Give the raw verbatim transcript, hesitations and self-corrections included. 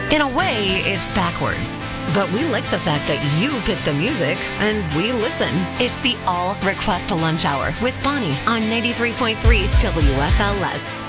In a way, it's backwards. But we like the fact that you pick the music and we listen. It's the All Request Lunch Hour with Bonnie on ninety-three point three W F L S.